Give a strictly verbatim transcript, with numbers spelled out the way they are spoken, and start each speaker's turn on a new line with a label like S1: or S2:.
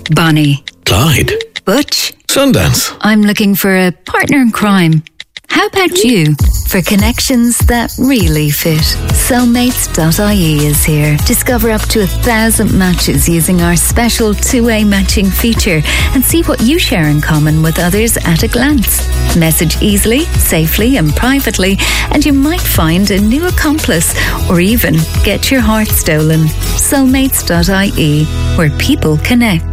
S1: Bonnie.
S2: Clyde.
S1: Butch.
S2: Sundance.
S1: I'm looking for a partner in crime. How about you? For connections that really fit, soulmates dot I E is here. Discover up to a thousand matches using our special two-way matching feature and see what you share in common with others at a glance. Message easily, safely and privately, and you might find a new accomplice or even get your heart stolen. soulmates dot I E, where people connect.